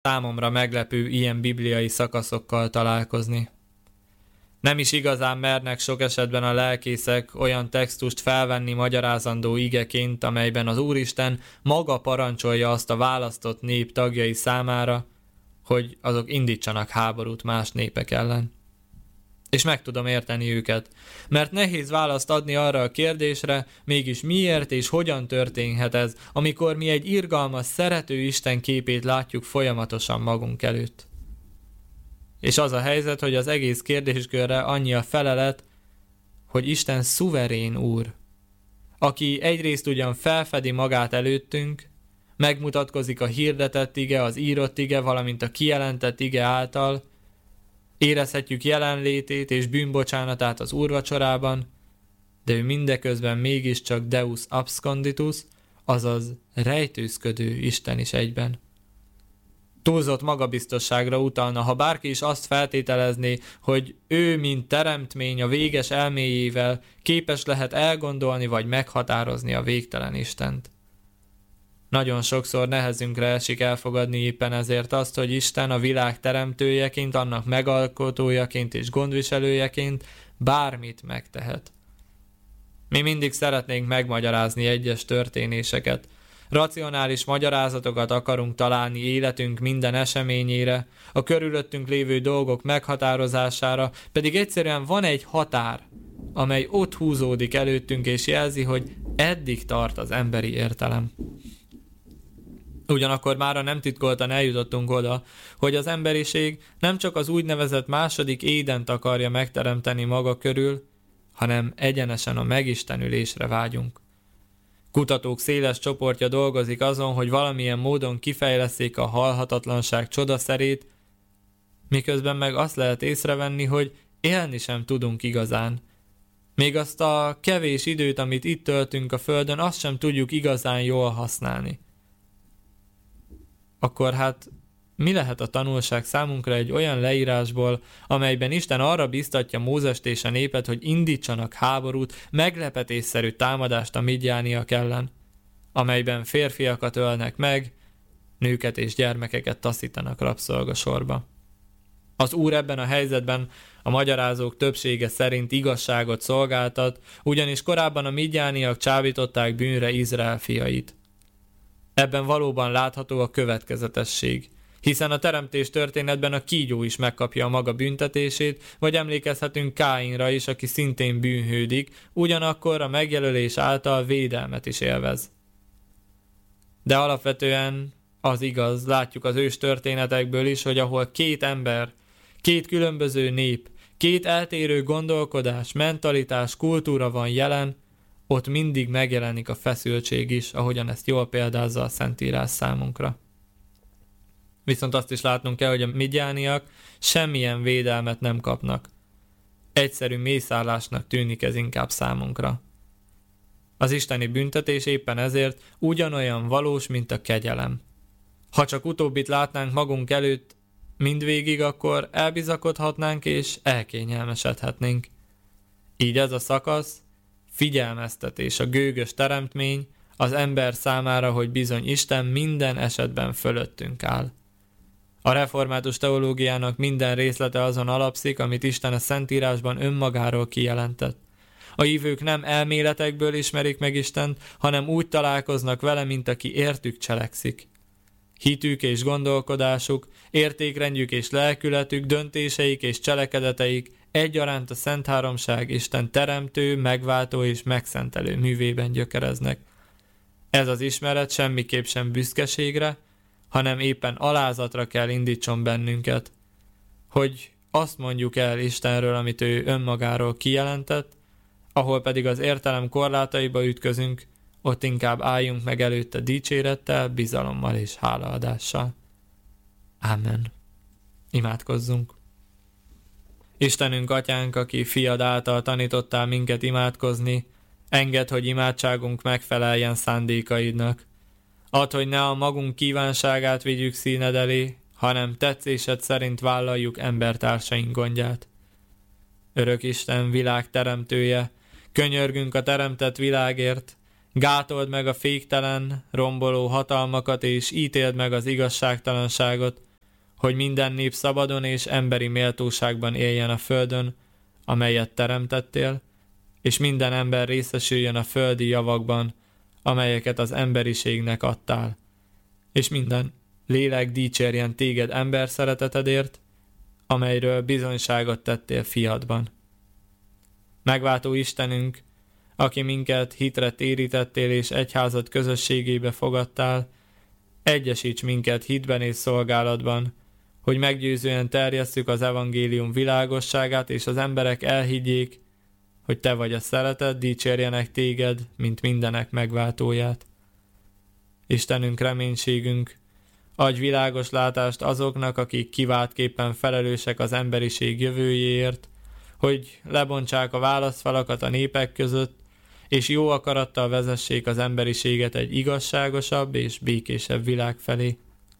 Számomra meglepő ilyen bibliai szakaszokkal találkozni. Nem is igazán mernek sok esetben a lelkészek olyan textust felvenni magyarázandó igeként, amelyben az Úristen maga parancsolja azt a választott nép tagjai számára, hogy azok indítsanak háborút más népek ellen. És meg tudom érteni őket, mert nehéz választ adni arra a kérdésre, mégis miért és hogyan történhet ez, amikor mi egy irgalmas, szerető Isten képét látjuk folyamatosan magunk előtt. És az a helyzet, hogy az egész kérdéskörre annyi a felelet, hogy Isten szuverén Úr, aki egyrészt ugyan felfedi magát előttünk, megmutatkozik a hirdetett ige, az írott ige, valamint a kijelentett ige által, érezhetjük jelenlétét és bűnbocsánatát az úrvacsorában, de ő mindeközben mégiscsak Deus absconditus, azaz rejtőzködő Isten is egyben. Túlzott magabiztosságra utalna, ha bárki is azt feltételezné, hogy ő, mint teremtmény a véges elméjével képes lehet elgondolni vagy meghatározni a végtelen Istent. Nagyon sokszor nehezünkre esik elfogadni éppen ezért azt, hogy Isten a világ teremtőjeként, annak megalkotójaként és gondviselőjeként bármit megtehet. Mi mindig szeretnénk megmagyarázni egyes történéseket. Racionális magyarázatokat akarunk találni életünk minden eseményére, a körülöttünk lévő dolgok meghatározására, pedig egyszerűen van egy határ, amely ott húzódik előttünk és jelzi, hogy eddig tart az emberi értelem. Ugyanakkor mára nem titkoltan eljutottunk oda, hogy az emberiség nem csak az úgynevezett második Édent akarja megteremteni maga körül, hanem egyenesen a megistenülésre vágyunk. Kutatók széles csoportja dolgozik azon, hogy valamilyen módon kifejlesszék a halhatatlanság csodaszerét, miközben meg azt lehet észrevenni, hogy élni sem tudunk igazán. Még azt a kevés időt, amit itt töltünk a földön, azt sem tudjuk igazán jól használni. Akkor hát mi lehet a tanulság számunkra egy olyan leírásból, amelyben Isten arra biztatja Mózest és a népet, hogy indítsanak háborút, meglepetésszerű támadást a midjániak ellen, amelyben férfiakat ölnek meg, nőket és gyermekeket taszítanak rabszolgasorba. Az Úr ebben a helyzetben a magyarázók többsége szerint igazságot szolgáltat, ugyanis korábban a midjániak csábították bűnre Izrael fiait. Ebben valóban látható a következetesség, hiszen a teremtés történetben a kígyó is megkapja a maga büntetését, vagy emlékezhetünk Káinra is, aki szintén bűnhődik, ugyanakkor a megjelölés által védelmet is élvez. De alapvetően az igaz, látjuk az ős történetekből is, hogy ahol két ember, két különböző nép, két eltérő gondolkodás, mentalitás, kultúra van jelen, ott mindig megjelenik a feszültség is, ahogyan ezt jól példázza a Szentírás számunkra. Viszont azt is látnunk kell, hogy a midjániak semmilyen védelmet nem kapnak. Egyszerű mészállásnak tűnik ez inkább számunkra. Az isteni büntetés éppen ezért ugyanolyan valós, mint a kegyelem. Ha csak utóbbit látnánk magunk előtt mindvégig, akkor elbizakodhatnánk és elkényelmesedhetnénk. Így ez a szakasz figyelmeztetés, a gőgös teremtmény az ember számára, hogy bizony Isten minden esetben fölöttünk áll. A református teológiának minden részlete azon alapszik, amit Isten a Szentírásban önmagáról kijelentett. A hívők nem elméletekből ismerik meg Istent, hanem úgy találkoznak vele, mint aki értük cselekszik. Hitük és gondolkodásuk, értékrendjük és lelkületük, döntéseik és cselekedeteik egyaránt a Szent Háromság Isten teremtő, megváltó és megszentelő művében gyökereznek. Ez az ismeret semmiképp sem büszkeségre, hanem éppen alázatra kell indítson bennünket, hogy azt mondjuk el Istenről, amit ő önmagáról kijelentett, ahol pedig az értelem korlátaiba ütközünk, ott inkább álljunk meg előtte dicsérettel, bizalommal és hálaadással. Ámen. Imádkozzunk. Istenünk, Atyánk, aki fiad által tanítottál minket imádkozni, engedd, hogy imádságunk megfeleljen szándékaidnak. Add, hogy ne a magunk kívánságát vigyük színed elé, hanem tetszésed szerint vállaljuk embertársaink gondját. Örök Isten, világ teremtője, könyörgünk a teremtett világért, gátold meg a féktelen, romboló hatalmakat és ítéld meg az igazságtalanságot, hogy minden nép szabadon és emberi méltóságban éljen a földön, amelyet teremtettél, és minden ember részesüljön a földi javakban, amelyeket az emberiségnek adtál, és minden lélek dicsérjen téged ember szeretetedért, amelyről bizonyságot tettél fiadban. Megváltó Istenünk, aki minket hitre térítettél és egyházad közösségébe fogadtál, egyesíts minket hitben és szolgálatban, hogy meggyőzően terjesszük az evangélium világosságát, és az emberek elhiggyék, hogy te vagy a szeretet, dicsérjenek téged, mint mindenek megváltóját. Istenünk, reménységünk, adj világos látást azoknak, akik kiváltképpen felelősek az emberiség jövőjéért, hogy lebontsák a válaszfalakat a népek között, és jó akarattal vezessék az emberiséget egy igazságosabb és békésebb világ felé.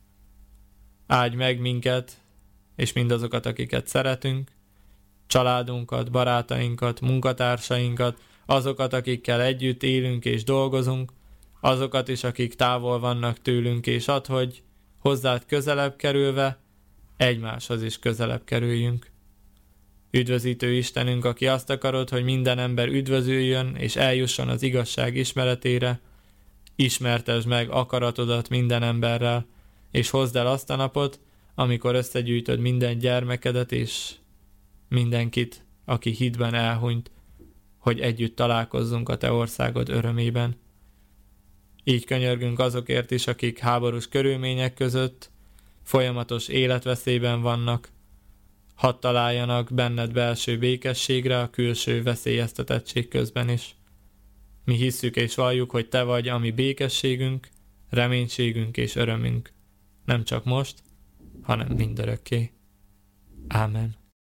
Áldj meg minket, és mindazokat, akiket szeretünk, családunkat, barátainkat, munkatársainkat, azokat, akikkel együtt élünk és dolgozunk, azokat is, akik távol vannak tőlünk, és add, hogy hozzád közelebb kerülve, egymáshoz is közelebb kerüljünk. Üdvözítő Istenünk, aki azt akarod, hogy minden ember üdvözüljön és eljusson az igazság ismeretére, ismertesd meg akaratodat minden emberrel, és hozd el azt a napot, amikor összegyűjtöd minden gyermekedet és mindenkit, aki hitben elhunyt, hogy együtt találkozzunk a te országod örömében. Így könyörgünk azokért is, akik háborús körülmények között folyamatos életveszélyben vannak, hadd találjanak benned belső békességre a külső veszélyeztetettség közben is. Mi hisszük és valljuk, hogy te vagy a mi békességünk, reménységünk és örömünk, nem csak most, hanem mindörökké. Ámen.